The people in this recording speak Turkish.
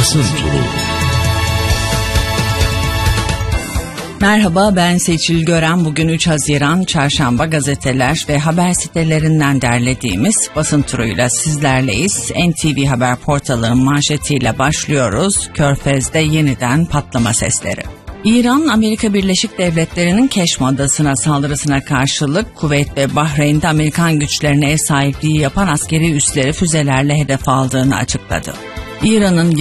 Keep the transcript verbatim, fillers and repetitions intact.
Basın Turu. Merhaba, ben Seçil Gören. Bugün üç Haziran Çarşamba, gazeteler ve haber sitelerinden derlediğimiz basın turuyla sizlerleyiz. N T V Haber portalının manşetiyle başlıyoruz. Körfez'de yeniden patlama sesleri. İran, Amerika Birleşik Devletleri'nin Keşm Adası'na saldırısına karşılık Kuveyt ve Bahreyn'de Amerikan güçlerine ev sahipliği yapan askeri üsleri füzelerle hedef aldığını açıkladı. İran'ın